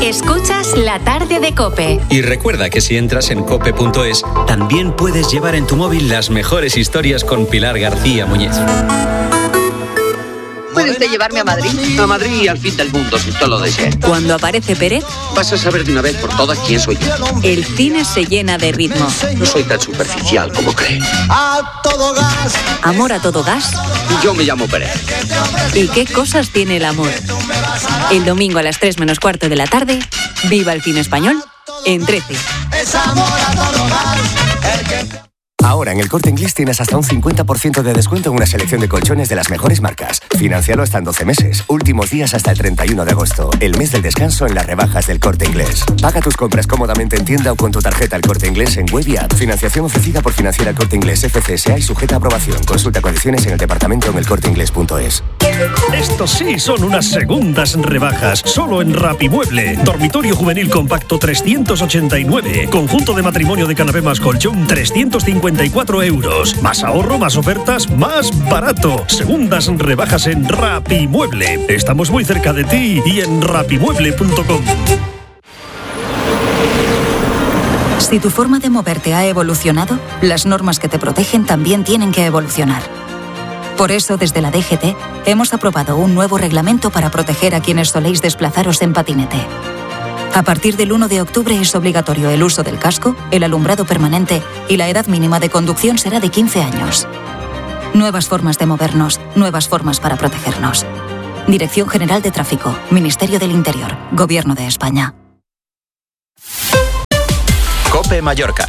Escuchas La Tarde de COPE. Y recuerda que si entras en cope.es, también puedes llevar en tu móvil las mejores historias con Pilar García Muñiz. ¿Puede usted llevarme a Madrid? A Madrid y al fin del mundo, si usted lo desea. Cuando aparece Pérez, Vas a saber de una vez por todas quién soy yo. el cine se llena de ritmo. No soy tan superficial como cree. Amor a todo gas. Yo me llamo Pérez. ¿Y qué cosas tiene el amor? El domingo a las 3 menos cuarto de la tarde, viva el cine español en 13. Ahora en el Corte Inglés tienes hasta un 50% de descuento en una selección de colchones de las mejores marcas. Financialo hasta en 12 meses. Últimos días hasta el 31 de agosto. El mes del descanso en las rebajas del Corte Inglés. Paga tus compras cómodamente en tienda o con tu tarjeta El Corte Inglés en web y app. Financiación ofrecida por Financiera El Corte Inglés FCSA y sujeta a aprobación. Consulta condiciones en el departamento en elcorteinglés.es. Estos sí son unas segundas rebajas. Solo en Rapimueble. Dormitorio juvenil compacto 389. Conjunto de matrimonio de canapé más colchón 354 euros. Más ahorro, más ofertas, más barato. Segundas rebajas en Rapimueble. Estamos muy cerca de ti y en rapimueble.com. Si tu forma de moverte ha evolucionado, las normas que te protegen también tienen que evolucionar. Por eso, desde la DGT, hemos aprobado un nuevo reglamento para proteger a quienes soléis desplazaros en patinete. A partir del 1 de octubre es obligatorio el uso del casco, el alumbrado permanente y la edad mínima de conducción será de 15 años. Nuevas formas de movernos, nuevas formas para protegernos. Dirección General de Tráfico, Ministerio del Interior, Gobierno de España. COPE Mallorca.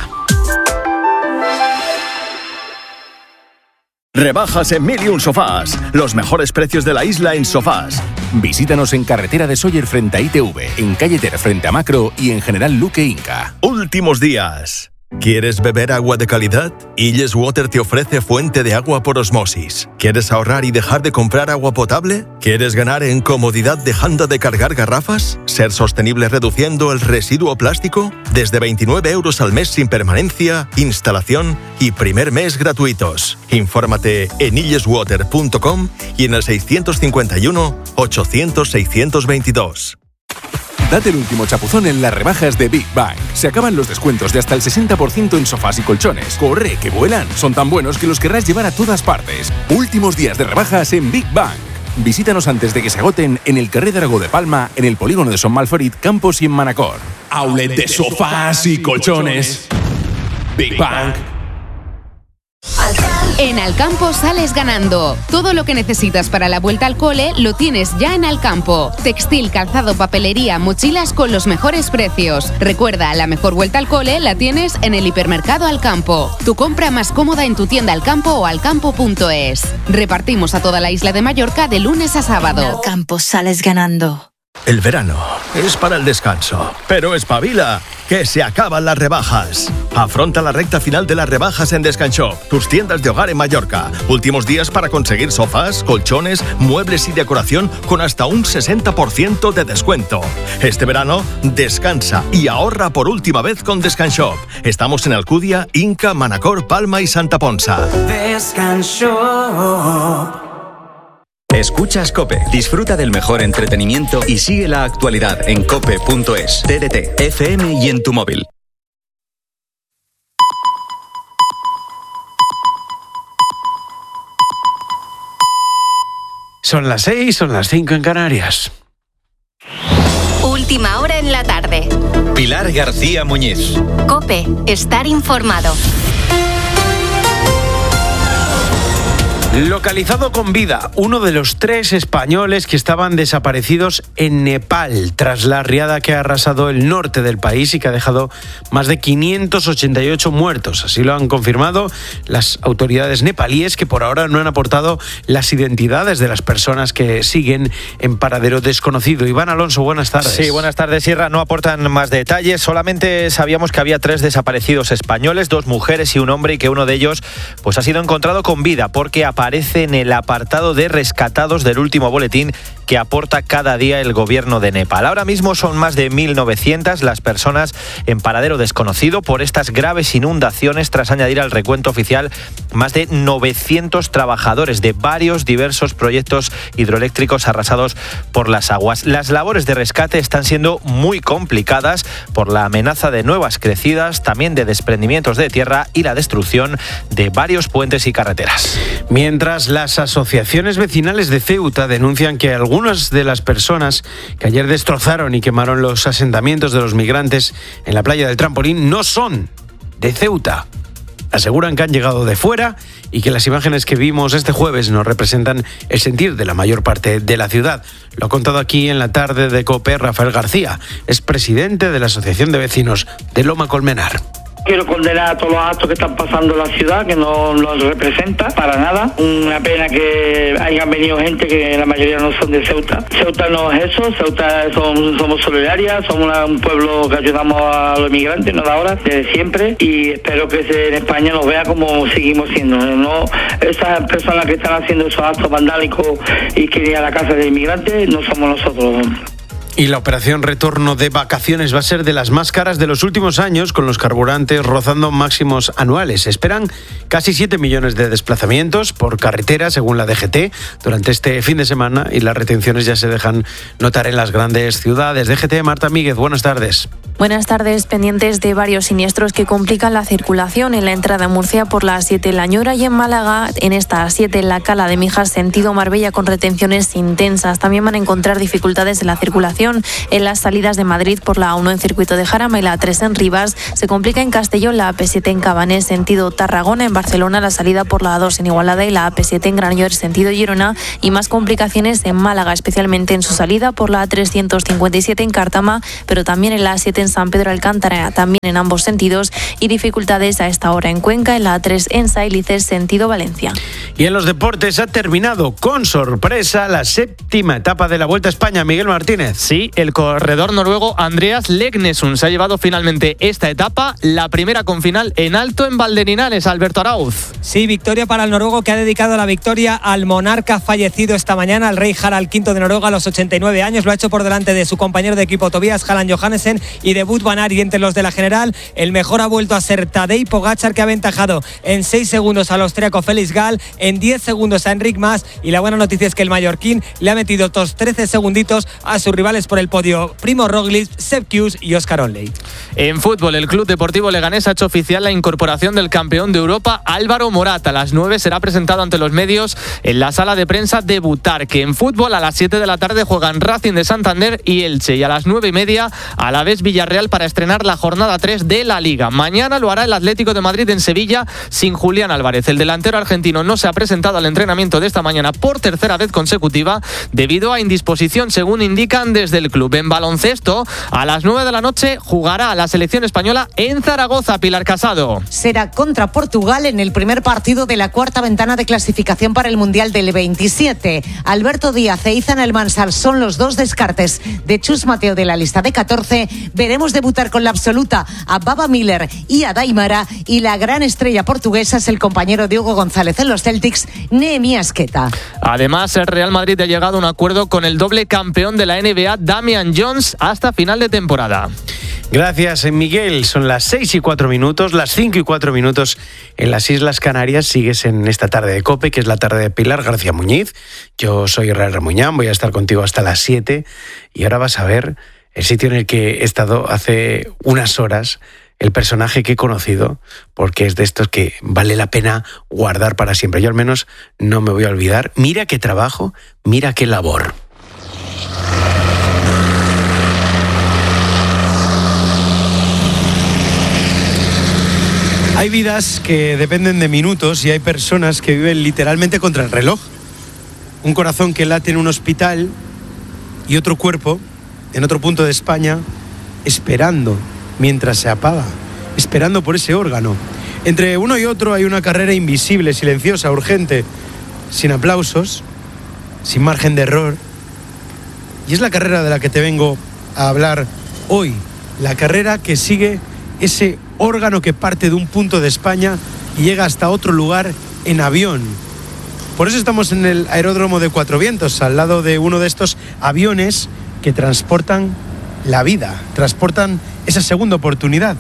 Rebajas en 1001 Sofás. Los mejores precios de la isla en sofás. Visítanos en Carretera de Sóller frente a ITV, en Calle Ter frente a Macro y en General Luque Inca. Últimos días. ¿Quieres beber agua de calidad? Illes Water te ofrece fuente de agua por osmosis. ¿Quieres ahorrar y dejar de comprar agua potable? ¿Quieres ganar en comodidad dejando de cargar garrafas? ¿Ser sostenible reduciendo el residuo plástico? Desde 29 euros al mes sin permanencia, instalación y primer mes gratuitos. Infórmate en illeswater.com y en el 651 800 622. Date el último chapuzón en las rebajas de Big Bang. Se acaban los descuentos de hasta el 60% en sofás y colchones. ¡Corre, que vuelan! Son tan buenos que los querrás llevar a todas partes. Últimos días de rebajas en Big Bang. Visítanos antes de que se agoten en el Carrer Dragó de Palma, en el polígono de Son Malferit, Campos y en Manacor. Outlet de sofás y colchones. Big Bang. En Alcampo sales ganando. Todo lo que necesitas para la vuelta al cole lo tienes ya en Alcampo. Textil, calzado, papelería, mochilas con los mejores precios. Recuerda, la mejor vuelta al cole la tienes en el hipermercado Alcampo. Tu compra más cómoda en tu tienda Alcampo o alcampo.es. Repartimos a toda la isla de Mallorca de lunes a sábado. En Alcampo sales ganando. El verano es para el descanso, pero espabila, que se acaban las rebajas. Afronta la recta final de las rebajas en Descanshop, tus tiendas de hogar en Mallorca. Últimos días para conseguir sofás, colchones, muebles y decoración con hasta un 60% de descuento. Este verano, descansa y ahorra por última vez con Descanshop. Estamos en Alcudia, Inca, Manacor, Palma y Santa Ponsa. Descanshop. Escuchas COPE. Disfruta del mejor entretenimiento y sigue la actualidad en cope.es, TDT, FM y en tu móvil. Son las 6, son las 5 en Canarias. Última hora en la tarde. Pilar García Muñiz. COPE. Estar informado. Localizado con vida, uno de los 3 españoles que estaban desaparecidos en Nepal tras la riada que ha arrasado el norte del país y que ha dejado más de 588 muertos. Así lo han confirmado las autoridades nepalíes, que por ahora no han aportado las identidades de las personas que siguen en paradero desconocido. Iván Alonso, buenas tardes. Sí, buenas tardes, Sierra. No aportan más detalles. Solamente sabíamos que había 3 desaparecidos españoles, 2 mujeres y un hombre, y que uno de ellos pues ha sido encontrado con vida porque aparece en el apartado de rescatados del último boletín que aporta cada día el gobierno de Nepal. Ahora mismo son más de 1.900 las personas en paradero desconocido por estas graves inundaciones, tras añadir al recuento oficial más de 900 trabajadores de varios diversos proyectos hidroeléctricos arrasados por las aguas. Las labores de rescate están siendo muy complicadas por la amenaza de nuevas crecidas, también de desprendimientos de tierra y la destrucción de varios puentes y carreteras. Mientras las asociaciones vecinales de Ceuta denuncian que algunas de las personas que ayer destrozaron y quemaron los asentamientos de los migrantes en la playa del Trampolín no son de Ceuta. Aseguran que han llegado de fuera y que las imágenes que vimos este jueves no representan el sentir de la mayor parte de la ciudad. Lo ha contado aquí en la tarde de COPE Rafael García, es presidente de la Asociación de Vecinos de Loma Colmenar. Quiero condenar a todos los actos que están pasando en la ciudad, que no nos representa para nada. Una pena que hayan venido gente que la mayoría no son de Ceuta. Ceuta no es eso, Ceuta somos solidarias, somos un pueblo que ayudamos a los inmigrantes, no de ahora, desde siempre, y espero que en España nos vea como seguimos siendo. No, esas personas que están haciendo esos actos vandálicos y que ir a la casa de inmigrantes no somos nosotros. Y la operación retorno de vacaciones va a ser de las más caras de los últimos años, con los carburantes rozando máximos anuales. Se esperan casi 7 millones de desplazamientos por carretera, según la DGT, durante este fin de semana, y las retenciones ya se dejan notar en las grandes ciudades. DGT, Marta Míguez, buenas tardes. Buenas tardes, pendientes de varios siniestros que complican la circulación en la entrada a Murcia por la A7 en La Ñora y en Málaga, en esta A7 en la Cala de Mijas, sentido Marbella, con retenciones intensas. También van a encontrar dificultades en la circulación en las salidas de Madrid por la A1 en circuito de Jarama y la A3 en Rivas. Se complica en Castellón la AP7 en Cabanés, sentido Tarragona. En Barcelona la salida por la A2 en Igualada y la AP7 en Granollers, sentido Girona. Y más complicaciones en Málaga, especialmente en su salida por la A357 en Cártama, pero también en la A7 en San Pedro Alcántara, también en ambos sentidos, y dificultades a esta hora en Cuenca, en la A3 en Sailices, sentido Valencia. Y en los deportes ha terminado con sorpresa la 7ª etapa de la Vuelta a España. Miguel Martínez. Sí, el corredor noruego Andreas Leknesund se ha llevado finalmente esta etapa, la primera con final en alto en Valdeninales. Alberto Arauz. Sí, victoria para el noruego, que ha dedicado la victoria al monarca fallecido esta mañana, al rey Harald V de Noruega, a los 89 años. Lo ha hecho por delante de su compañero de equipo Tobias Halland Johannesen y de Wout van Aert. Y entre los de la general, el mejor ha vuelto a ser Tadej Pogačar, que ha aventajado en 6 segundos al austríaco Felix Gall, en 10 segundos a Enric Mas, y la buena noticia es que el mallorquín le ha metido otros 13 segunditos a sus rivales por el podio: Primo Roglic, Sepp Kuss y Oscar Onley. En fútbol, el Club Deportivo Leganés ha hecho oficial la incorporación del campeón de Europa Álvaro Morata. A las 9 será presentado ante los medios en la sala de prensa de Butarque. En fútbol, a las 7 de la tarde juegan Racing de Santander y Elche, y a las 9:30 a la vez Villarreal para estrenar la jornada 3 de la Liga. Mañana lo hará el Atlético de Madrid en Sevilla sin Julián Álvarez. El delantero argentino no se ha presentado al entrenamiento de esta mañana por tercera vez consecutiva debido a indisposición, según indican desde el club. En baloncesto, a las 9 de la noche jugará la selección española en Zaragoza. Pilar Casado. Será contra Portugal en el primer partido de la cuarta ventana de clasificación para el Mundial del 27. Alberto Díaz e Izan Almansar son los dos descartes de Chus Mateo de la lista de 14. Veremos debutar con la absoluta a Baba Miller y a Daimara, y la gran estrella portuguesa es el compañero de Hugo González en los Celtics, Nehemías Queta. Además, el Real Madrid ha llegado a un acuerdo con el doble campeón de la NBA, Damian Jones, hasta final de temporada. Gracias, Miguel. Son las 6:04, las 5:04 en las Islas Canarias. Sigues en esta tarde de COPE, que es la tarde de Pilar García Muñiz. Yo soy Israel Ramuñán, voy a estar contigo hasta las 7, y ahora vas a ver el sitio en el que he estado hace unas horas, el personaje que he conocido, porque es de estos que vale la pena guardar para siempre. Yo al menos no me voy a olvidar. Mira qué trabajo, mira qué labor. Hay vidas que dependen de minutos y hay personas que viven literalmente contra el reloj. Un corazón que late en un hospital y otro cuerpo en otro punto de España esperando mientras se apaga, esperando por ese órgano. Entre uno y otro hay una carrera invisible, silenciosa, urgente, sin aplausos, sin margen de error. Y es la carrera de la que te vengo a hablar hoy, la carrera que sigue ese órgano que parte de un punto de España y llega hasta otro lugar en avión. Por eso estamos en el aeródromo de Cuatro Vientos, al lado de uno de estos aviones que transportan la vida, transportan esa segunda oportunidad.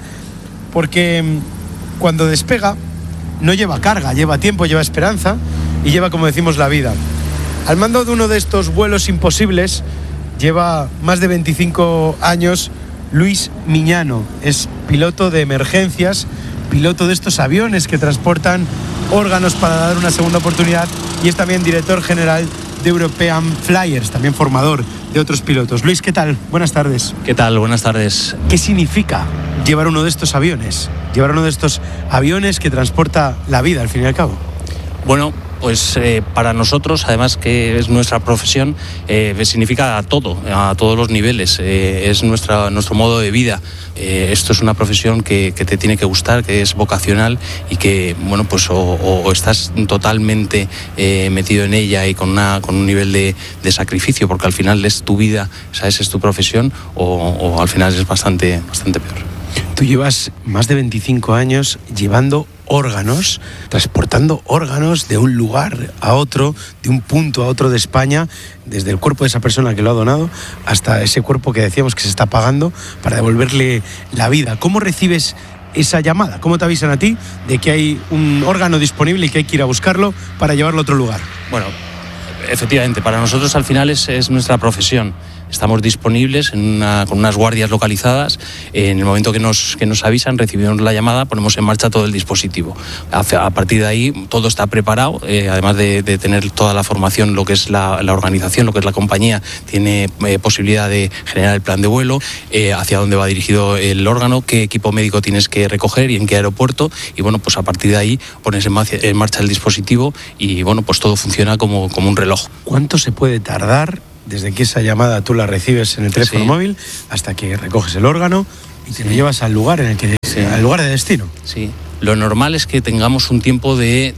Porque cuando despega no lleva carga, lleva tiempo, lleva esperanza y lleva, como decimos, la vida. Al mando de uno de estos vuelos imposibles lleva más de 25 años Luis Miñano. Es piloto de emergencias, piloto de estos aviones que transportan órganos para dar una segunda oportunidad, y es también director general de European Flyers, también formador de otros pilotos. Luis, ¿qué tal? Buenas tardes. ¿Qué tal? Buenas tardes. ¿Qué significa llevar uno de estos aviones? Llevar uno de estos aviones que transporta la vida, al fin y al cabo. Bueno, pues para nosotros, además que es nuestra profesión, significa todo, a todos los niveles. Es nuestro modo de vida. Esto es una profesión que te tiene que gustar, que es vocacional y que, bueno, pues o estás totalmente metido en ella y con un nivel de sacrificio, porque al final es tu vida, ¿sabes? Es tu profesión, o al final es bastante peor. Tú llevas más de 25 años llevando órganos, transportando órganos de un lugar a otro, de un punto a otro de España, desde el cuerpo de esa persona que lo ha donado hasta ese cuerpo que decíamos que se está pagando para devolverle la vida. ¿Cómo recibes esa llamada? ¿Cómo te avisan a ti de que hay un órgano disponible y que hay que ir a buscarlo para llevarlo a otro lugar? Bueno, efectivamente, para nosotros al final es nuestra profesión. Estamos disponibles con unas guardias localizadas. En el momento que nos avisan, recibimos la llamada, ponemos en marcha todo el dispositivo. A partir de ahí todo está preparado, además de tener toda la formación, lo que es la organización, lo que es la compañía, tiene posibilidad de generar el plan de vuelo, hacia dónde va dirigido el órgano, qué equipo médico tienes que recoger y en qué aeropuerto, y bueno, pues a partir de ahí pones en marcha el dispositivo y bueno, pues todo funciona como un reloj. ¿Cuánto se puede tardar desde que esa llamada tú la recibes en el teléfono móvil hasta que recoges el órgano y te lo llevas al lugar al lugar de destino? Sí, lo normal es que tengamos un tiempo de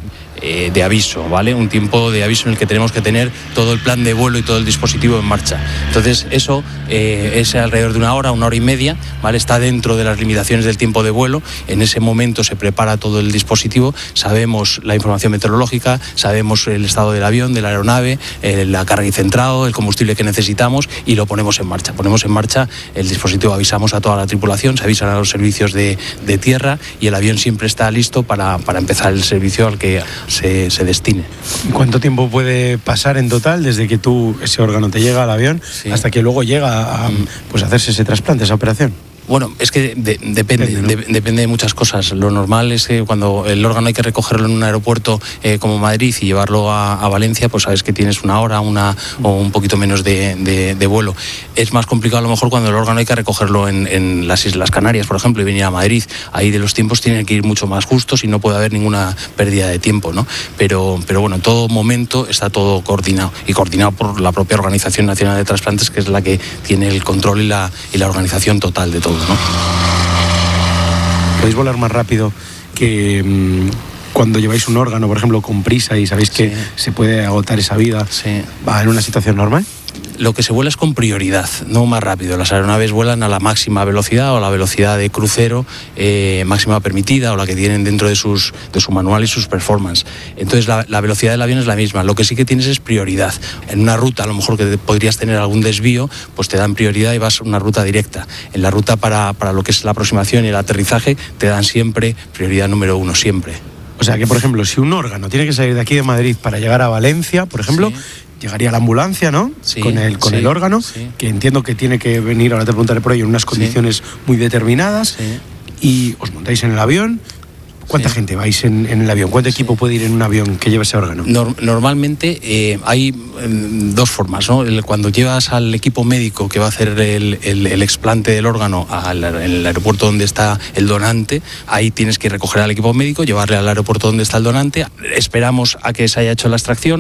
aviso, ¿vale? Un tiempo de aviso en el que tenemos que tener todo el plan de vuelo y todo el dispositivo en marcha. Entonces eso es alrededor de una hora y media, ¿vale? Está dentro de las limitaciones del tiempo de vuelo. En ese momento se prepara todo el dispositivo, sabemos la información meteorológica, sabemos el estado del avión, de la aeronave, la carga y centrado, el combustible que necesitamos, y lo ponemos en marcha. Ponemos en marcha el dispositivo, avisamos a toda la tripulación, se avisan a los servicios de tierra, y el avión siempre está listo para empezar el servicio al que se destine. ¿Cuánto tiempo puede pasar en total desde que ese órgano te llega al avión hasta que luego llega a hacerse ese trasplante, esa operación? Bueno, es que depende de muchas cosas. Lo normal es que cuando el órgano hay que recogerlo en un aeropuerto como Madrid y llevarlo a Valencia, pues sabes que tienes una hora o un poquito menos de vuelo. Es más complicado a lo mejor cuando el órgano hay que recogerlo en las Islas Canarias, por ejemplo, y venir a Madrid. Ahí de los tiempos tienen que ir mucho más justos y no puede haber ninguna pérdida de tiempo, ¿no? Pero bueno, en todo momento está todo coordinado, y coordinado por la propia Organización Nacional de Trasplantes, que es la que tiene el control y la organización total de todo, ¿no? Podéis volar más rápido que cuando lleváis un órgano, por ejemplo, con prisa y sabéis que se puede agotar esa vida. ¿Va en una situación normal? Lo que se vuela es con prioridad, no más rápido. Las aeronaves vuelan a la máxima velocidad o a la velocidad de crucero máxima permitida, o la que tienen dentro de su manual y sus performance. Entonces la velocidad del avión es la misma. Lo que sí que tienes es prioridad. En una ruta, a lo mejor que podrías tener algún desvío, pues te dan prioridad y vas a una ruta directa. En la ruta para lo que es la aproximación y el aterrizaje te dan siempre prioridad número 1, siempre. O sea que, por ejemplo, si un órgano tiene que salir de aquí de Madrid para llegar a Valencia, por ejemplo, llegaría la ambulancia, ¿no? Con el órgano, que entiendo que tiene que venir, ahora te preguntaré por ello, en unas condiciones muy determinadas, y os montáis en el avión. ¿Cuánta gente vais en el avión? ¿Cuánto equipo puede ir en un avión que lleve ese órgano? Normalmente hay dos formas, ¿no? Cuando llevas al equipo médico que va a hacer el explante del órgano en el aeropuerto donde está el donante, ahí tienes que recoger al equipo médico, llevarle al aeropuerto donde está el donante, esperamos a que se haya hecho la extracción.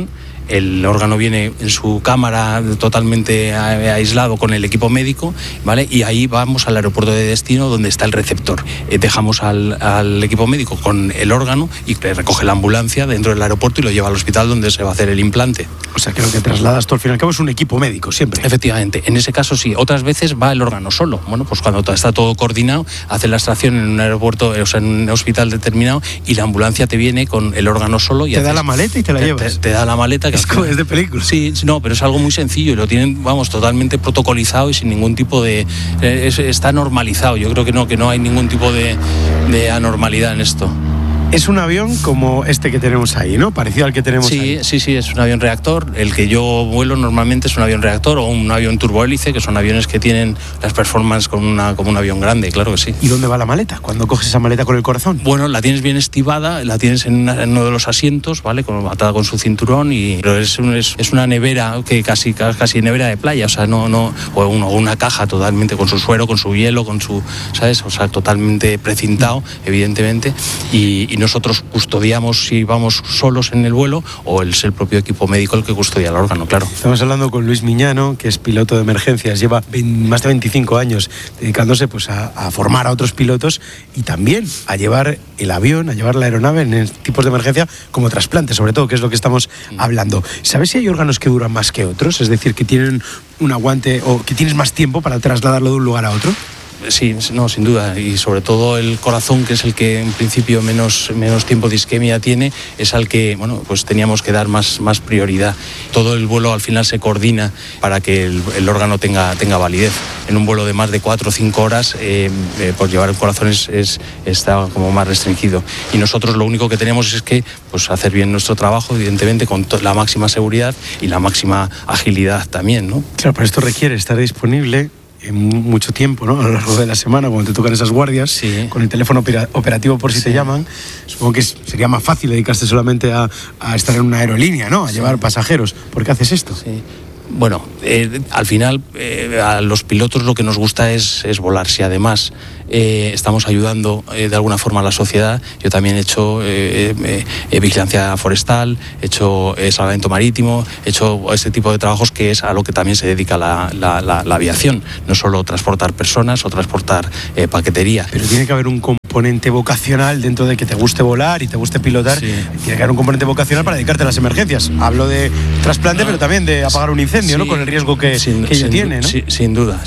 el órgano viene en su cámara totalmente aislado con el equipo médico, ¿vale? Y ahí vamos al aeropuerto de destino donde está el receptor. Dejamos al equipo médico con el órgano y recoge la ambulancia dentro del aeropuerto y lo lleva al hospital donde se va a hacer el implante. O sea, que lo que trasladas tú al fin y al cabo es un equipo médico siempre. Efectivamente, en ese caso sí. Otras veces va el órgano solo. Bueno, pues cuando está todo coordinado, hace la extracción en un aeropuerto, o sea, en un hospital determinado, y la ambulancia te viene con el órgano solo. Y te da la maleta y te la llevas. Te da la maleta. Que es de película. Sí, no, pero es algo muy sencillo y lo tienen, vamos, totalmente protocolizado y sin ningún tipo de... está normalizado. Yo creo que no hay ningún tipo de anormalidad en esto. Es un avión como este que tenemos ahí, ¿no? Parecido al que tenemos ahí. Sí, es un avión reactor. El que yo vuelo normalmente es un avión reactor o un avión turbohélice, que son aviones que tienen las performances como un avión grande, claro que sí. ¿Y dónde va la maleta? ¿Cuándo coges esa maleta con el corazón? Bueno, la tienes bien estibada, la tienes en uno de los asientos, ¿vale? Atada con su cinturón, pero es una nevera, que casi nevera de playa, o sea, o una caja totalmente con su suero, con su hielo, con su, ¿sabes? O sea, totalmente precintado, evidentemente, y nosotros custodiamos si vamos solos en el vuelo o es el propio equipo médico el que custodia el órgano, claro. Estamos hablando con Luis Miñano, que es piloto de emergencias, lleva más de 25 años dedicándose pues a formar a otros pilotos y también a llevar el avión, a llevar la aeronave en tipos de emergencia como trasplante, sobre todo, que es lo que estamos hablando. ¿Sabes si hay órganos que duran más que otros? Es decir, que tienen un aguante o que tienes más tiempo para trasladarlo de un lugar a otro. Sí, no, sin duda, y sobre todo el corazón, que es el que en principio menos tiempo de isquemia tiene, es al que, bueno, pues teníamos que dar más prioridad. Todo el vuelo al final se coordina para que el órgano tenga validez. En un vuelo de más de 4 o 5 horas, pues llevar el corazón está como más restringido. Y nosotros lo único que tenemos es que pues hacer bien nuestro trabajo, evidentemente, con la máxima seguridad y la máxima agilidad también, ¿no? Claro, pero esto requiere estar disponible en mucho tiempo, ¿no? A lo largo de la semana, cuando te tocan esas guardias, sí, con el teléfono operativo por si te llaman. Supongo que sería más fácil dedicarse solamente a estar en una aerolínea, ¿no? A llevar pasajeros. ¿Por qué haces esto? Sí. Bueno, al final a los pilotos lo que nos gusta es volar. Si además estamos ayudando de alguna forma a la sociedad, yo también he hecho vigilancia forestal, he hecho salvamento marítimo, he hecho este tipo de trabajos que es a lo que también se dedica la aviación, no solo transportar personas o transportar paquetería. Pero tiene que haber un componente vocacional dentro de que te guste volar y te guste pilotar. Sí. Tiene que haber un componente vocacional para dedicarte a las emergencias. Hablo de trasplante, pero también de apagar un incendio, sí, ¿no? Con el riesgo que ello tiene, ¿no? Sí, sin duda.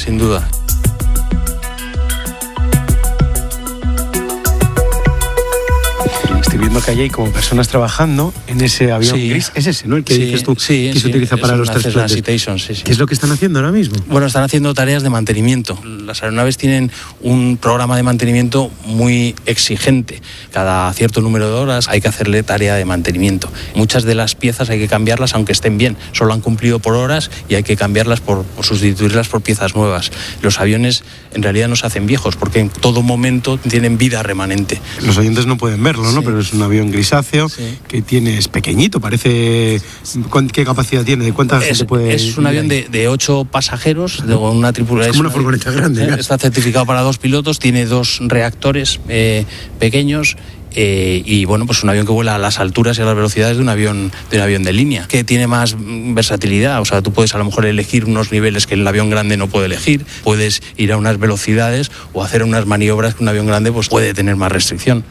Estoy viendo que hay como personas trabajando en ese avión gris. Es ese, ¿no? El que dices tú, que se utiliza para los trasplantes. ¿Qué es lo que están haciendo ahora mismo? Bueno, están haciendo tareas de mantenimiento. Las aeronaves tienen un programa de mantenimiento muy exigente. Cada cierto número de horas hay que hacerle tarea de mantenimiento. Muchas de las piezas hay que cambiarlas aunque estén bien. Solo han cumplido por horas y hay que cambiarlas por sustituirlas por piezas nuevas. Los aviones en realidad no se hacen viejos porque en todo momento tienen vida remanente. Los oyentes no pueden verlo, ¿no? Pero es un avión grisáceo que es pequeñito, parece... ¿Qué capacidad tiene? ¿De cuánta gente puede...? Es un avión de 8 pasajeros, de una tripulación. Es como una furgoneta grande. Está certificado para 2 pilotos, tiene 2 reactores pequeños. Y bueno, pues un avión que vuela a las alturas y a las velocidades de un avión de línea, que tiene más versatilidad. O sea, tú puedes a lo mejor elegir unos niveles que el avión grande no puede elegir, puedes ir a unas velocidades o hacer unas maniobras que un avión grande pues puede tener más restricción.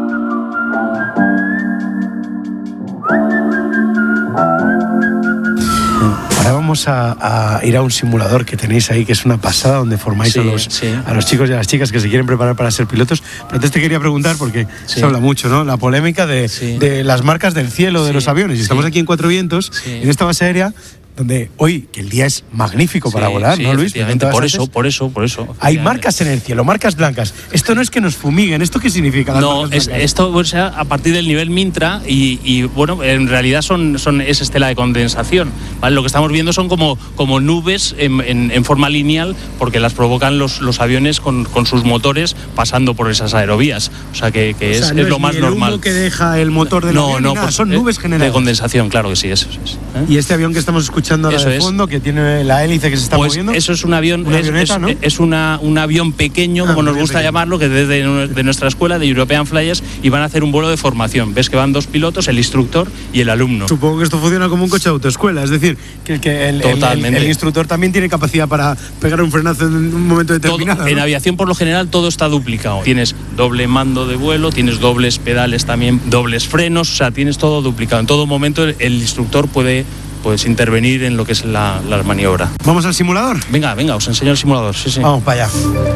Ahora vamos a ir a un simulador que tenéis ahí, que es una pasada, donde formáis a los chicos y a las chicas que se quieren preparar para ser pilotos. Pero antes te quería preguntar, porque se habla mucho, ¿no? La polémica de las marcas del cielo de los aviones. Y estamos aquí en Cuatro Vientos, en esta base aérea, donde hoy, que el día es magnífico para volar, ¿no, Luis? Por eso. Hay marcas en el cielo, marcas blancas. Esto no es que nos fumiguen, ¿esto qué significa? No, esto o sea, a partir del nivel Mintra y bueno, en realidad es estela de condensación, ¿vale? Lo que estamos viendo son como nubes en forma lineal, porque las provocan los aviones con sus motores pasando por esas aerovías. O sea, que es lo más normal. El humo que deja el motor del avión, son nubes generadas. De condensación, claro que sí, eso es. Y este avión que estamos escuchando escuchando ahora de fondo, que tiene la hélice que se está moviendo. Eso es un avión, una avioneta, ¿no? Es un avión pequeño, como nos gusta llamarlo, que desde de nuestra escuela, de European Flyers, y van a hacer un vuelo de formación. Ves que van 2 pilotos, el instructor y el alumno. Supongo que esto funciona como un coche de autoescuela, es decir, que el instructor también tiene capacidad para pegar un frenazo en un momento determinado. En aviación, por lo general, todo está duplicado. Tienes doble mando de vuelo, tienes dobles pedales también, dobles frenos, o sea, tienes todo duplicado. En todo momento el instructor puedes intervenir en lo que es la maniobra. ¿Vamos al simulador? Venga, os enseño el simulador. Sí. Vamos para allá.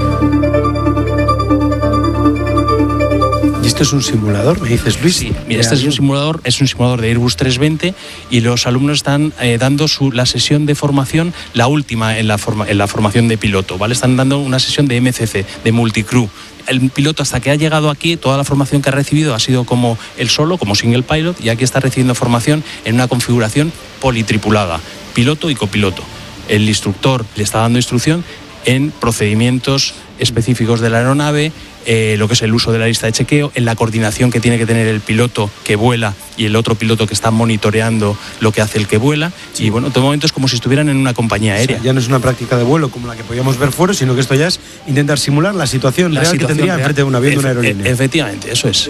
¿Y esto es un simulador, me dices, Luis? Sí, mira, este es un simulador de Airbus 320 y los alumnos están dando la sesión de formación, la última en la formación de piloto, ¿vale? Están dando una sesión de MCC, de multicrew. El piloto, hasta que ha llegado aquí, toda la formación que ha recibido ha sido como él solo, como single pilot, y aquí está recibiendo formación en una configuración politripulada, piloto y copiloto. El instructor le está dando instrucción en procedimientos específicos de la aeronave, lo que es el uso de la lista de chequeo, en la coordinación que tiene que tener el piloto que vuela y el otro piloto que está monitoreando lo que hace el que vuela. Sí. Y bueno, en todo momento es como si estuvieran en una compañía aérea. O sea, ya no es una práctica de vuelo como la que podíamos ver fuera, sino que esto ya es intentar simular la situación real que tendría enfrente de un avión de una aerolínea. Efectivamente, eso es.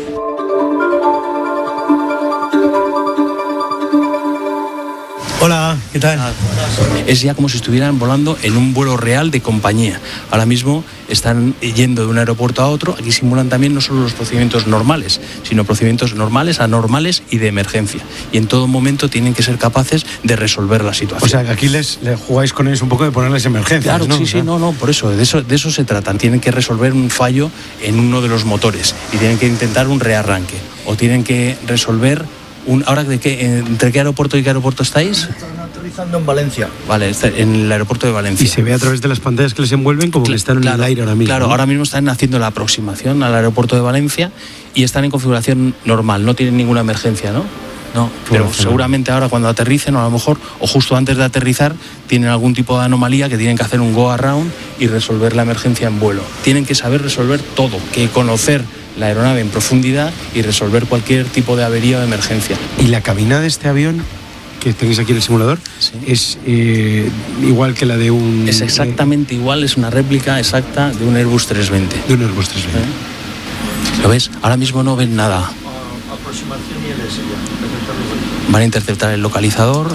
Hola, ¿qué tal? Es ya como si estuvieran volando en un vuelo real de compañía. Ahora mismo están yendo de un aeropuerto a otro. Aquí simulan también no solo los procedimientos normales, sino procedimientos normales, anormales y de emergencia. Y en todo momento tienen que ser capaces de resolver la situación. O sea, que aquí les jugáis con ellos un poco de ponerles emergencias, claro, ¿no? Sí, por eso, de eso se tratan. Tienen que resolver un fallo en uno de los motores y tienen que intentar un rearranque. O tienen que resolver ¿ahora entre qué aeropuerto y qué aeropuerto estáis? Están aterrizando en Valencia. Vale, en el aeropuerto de Valencia. Y se ve a través de las pantallas que les envuelven como que están en el aire ahora mismo. Claro, ahora mismo están haciendo la aproximación al aeropuerto de Valencia y están en configuración normal, no tienen ninguna emergencia, ¿no? No, pero seguramente ahora cuando aterricen, o a lo mejor, o justo antes de aterrizar, tienen algún tipo de anomalía que tienen que hacer un go around y resolver la emergencia en vuelo. Tienen que saber resolver todo, que conocer la aeronave en profundidad y resolver cualquier tipo de avería o de emergencia. ¿Y la cabina de este avión que tenéis aquí en el simulador es igual que la de un...? Es exactamente igual, es una réplica exacta de un Airbus 320. De un Airbus 320. ¿Lo ves? Ahora mismo no ven nada. Aproximación y LS ya. Van a interceptar el localizador.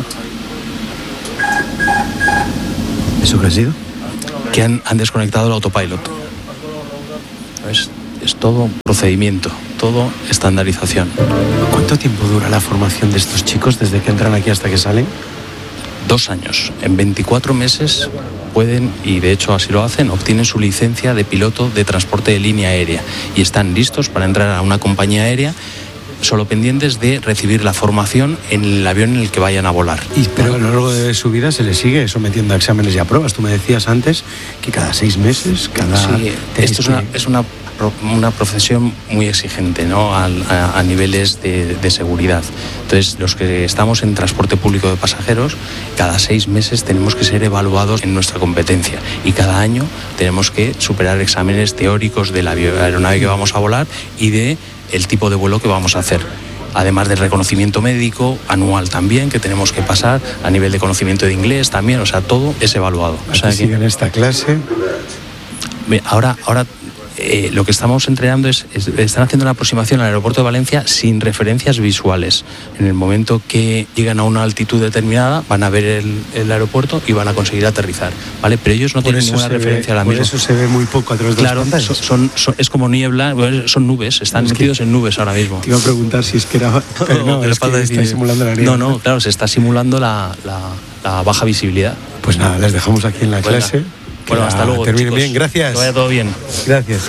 ¿Eso qué ha sido? Que han desconectado el autopilot. ¿Ves? Es todo procedimiento, todo estandarización. ¿Cuánto tiempo dura la formación de estos chicos desde que entran aquí hasta que salen? 2 años. En 24 meses pueden, y de hecho así lo hacen, obtienen su licencia de piloto de transporte de línea aérea y están listos para entrar a una compañía aérea, solo pendientes de recibir la formación en el avión en el que vayan a volar. Pero a lo largo de su vida se les sigue sometiendo a exámenes y a pruebas. Tú me decías antes que cada 6 meses, Sí, esto es una profesión muy exigente, ¿no? a niveles de seguridad. Entonces, los que estamos en transporte público de pasajeros, cada 6 meses tenemos que ser evaluados en nuestra competencia y cada año tenemos que superar exámenes teóricos de la aeronave que vamos a volar y de el tipo de vuelo que vamos a hacer. Además del reconocimiento médico anual también, que tenemos que pasar, a nivel de conocimiento de inglés también, o sea, todo es evaluado. O sea, que en esta clase. Ahora lo que estamos entrenando están haciendo una aproximación al aeropuerto de Valencia sin referencias visuales. En el momento que llegan a una altitud determinada, van a ver el aeropuerto y van a conseguir aterrizar, ¿vale? Pero ellos no tienen ninguna referencia ahora mismo. Por eso se ve muy poco a través de las pantallas. Es como niebla, son nubes, están metidos en nubes ahora mismo. Te iba a preguntar si es que era... Pero no, es que está simulando la niebla. No, claro, se está simulando la baja visibilidad. Pues nada, les dejamos aquí en la clase. Bueno, hasta luego. Terminen bien, gracias. Que vaya todo bien. Gracias.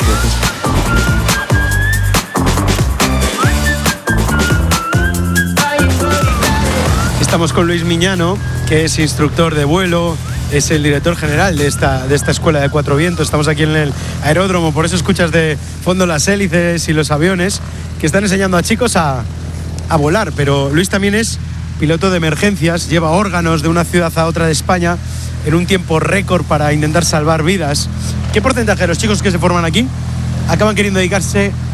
Estamos con Luis Miñano, que es instructor de vuelo, es el director general de esta escuela de Cuatro Vientos. Estamos aquí en el aeródromo, por eso escuchas de fondo las hélices y los aviones que están enseñando a chicos a volar. Pero Luis también es piloto de emergencias, lleva órganos de una ciudad a otra de España en un tiempo récord para intentar salvar vidas. ¿Qué porcentaje de los chicos que se forman aquí acaban queriendo dedicarse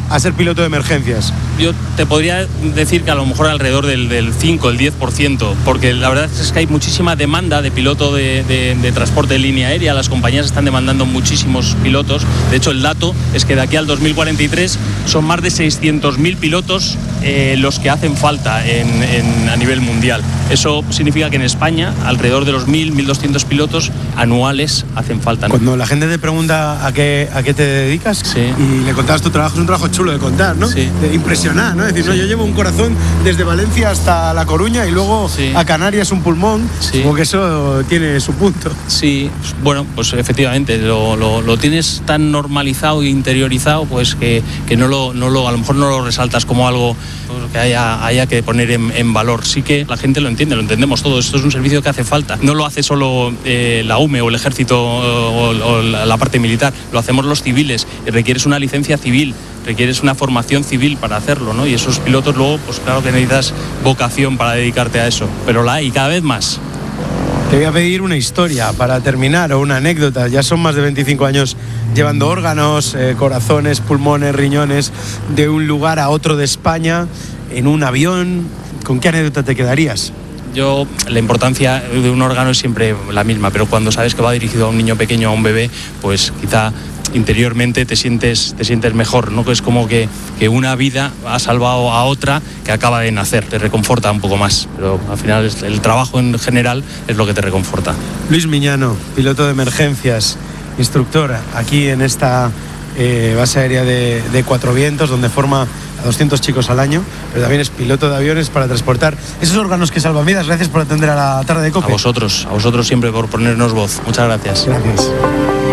a ser piloto de emergencias? Yo te podría decir que a lo mejor alrededor del 5, el 10%, porque la verdad es que hay muchísima demanda de piloto de transporte de línea aérea. Las compañías están demandando muchísimos pilotos. De hecho, el dato es que de aquí al 2043 son más de 600.000 pilotos los que hacen falta a nivel mundial. Eso significa que en España alrededor de los 1.200 pilotos anuales hacen falta, ¿no? Cuando la gente te pregunta a qué te dedicas, sí, y le contabas tu trabajo, es un trabajo chulo de contar, ¿no? Sí. De impresionar, ¿no? Es decir, sí, no, yo llevo un corazón desde Valencia hasta La Coruña y luego sí, a Canarias un pulmón. Sí. Supongo que eso tiene su punto. Sí, bueno, pues efectivamente lo tienes tan normalizado e interiorizado, pues que a lo mejor no lo resaltas como algo que haya que poner en valor. Sí que la gente lo entiende, lo entendemos todos. Esto es un servicio que hace falta. No lo hace solo la UME o el ejército o la parte militar, lo hacemos los civiles. Y requieres una licencia civil, requieres una formación civil para hacerlo, ¿no? Y esos pilotos luego, pues claro que necesitas vocación para dedicarte a eso, pero la hay cada vez más. Te voy a pedir una historia para terminar, o una anécdota. Ya son más de 25 años llevando órganos, corazones, pulmones, riñones, de un lugar a otro de España, en un avión. ¿Con qué anécdota te quedarías? Yo, la importancia de un órgano es siempre la misma, pero cuando sabes que va dirigido a un niño pequeño, a un bebé, pues quizá interiormente te sientes mejor, ¿no? Que es como que una vida ha salvado a otra que acaba de nacer, te reconforta un poco más, pero al final el trabajo en general es lo que te reconforta. Luis Miñano, piloto de emergencias, instructor aquí en esta base aérea de Cuatro Vientos, donde forma a 200 chicos al año, pero también es piloto de aviones para transportar esos órganos que salvan vidas. Gracias por atender a la tarde de COPE. A vosotros siempre por ponernos voz. Muchas gracias. Gracias.